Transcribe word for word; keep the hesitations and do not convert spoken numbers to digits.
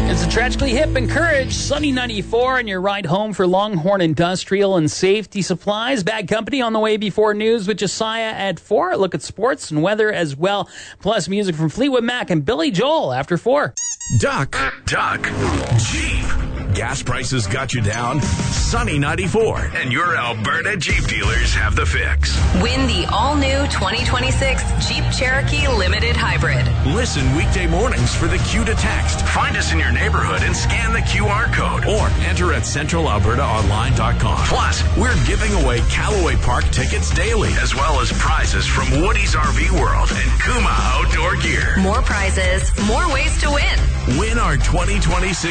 It's a Tragically Hip and Courage, Sunny ninety-four, and your ride home for Longhorn Industrial and Safety Supplies. Bad Company on the way before news with Josiah at four. Look at sports and weather as well. Plus music from Fleetwood Mac and Billy Joel after four. Duck, duck, Jeep. Gas prices got you down? Sunny ninety-four and your Alberta Jeep dealers have the fix. Win the all-new twenty twenty-six Jeep Cherokee Limited Hybrid. Listen weekday mornings for the cue to text. Find us in your neighborhood and scan the Q R code or enter at central alberta online dot com. Plus, we're giving away Callaway Park tickets daily, as well as prizes from Woody's R V World and Kuma Outdoor Gear. More prizes, more ways to win. Win our twenty twenty-six